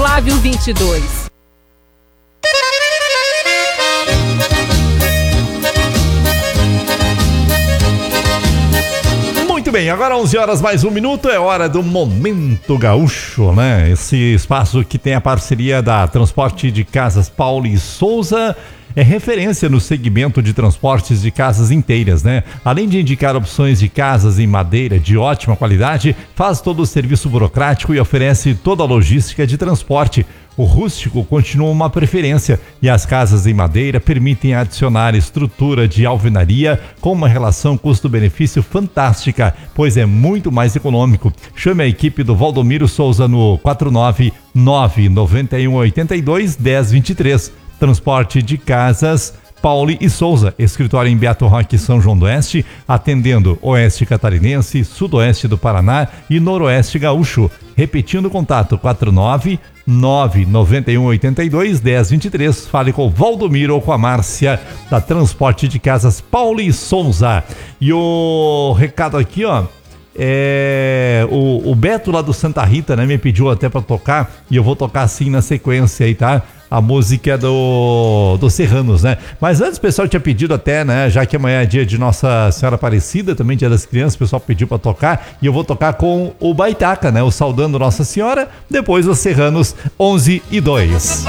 Flávio 22. Muito bem, agora 11 horas mais 1 minuto, é hora do Momento Gaúcho, né? Esse espaço que tem a parceria da Transporte de Casas Paulo e Souza, é referência no segmento de transportes de casas inteiras, né? Além de indicar opções de casas em madeira de ótima qualidade, faz todo o serviço burocrático e oferece toda a logística de transporte. O rústico continua uma preferência e as casas em madeira permitem adicionar estrutura de alvenaria com uma relação custo-benefício fantástica, pois é muito mais econômico. Chame a equipe do Valdomiro Souza no 499-9182-1023. Transporte de Casas Paulo e Souza, escritório em Beato Roque, São João do Oeste, atendendo Oeste Catarinense, Sudoeste do Paraná e Noroeste Gaúcho. Repetindo o contato, 499-9182-1023. Fale com o Valdomiro ou com a Márcia, da Transporte de Casas Paulo e Souza. E o recado aqui, ó, o Beto lá do Santa Rita, né, me pediu até para tocar, e eu vou tocar assim na sequência aí, tá? A música é do Serranos, né? Mas antes o pessoal tinha pedido até, né? Já que amanhã é dia de Nossa Senhora Aparecida, também dia das crianças, o pessoal pediu pra tocar. E eu vou tocar com o Baitaca, né? O Saudando Nossa Senhora. Depois os Serranos, 11 e 2.